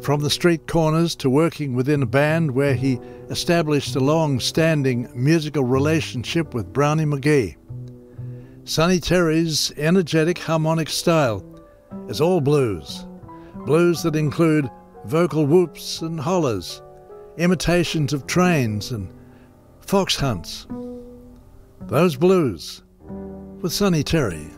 From the street corners to working within a band where he established a long-standing musical relationship with Brownie McGhee. Sonny Terry's energetic harmonic style is all blues. Blues that include vocal whoops and hollers, imitations of trains and fox hunts. Those blues with Sonny Terry.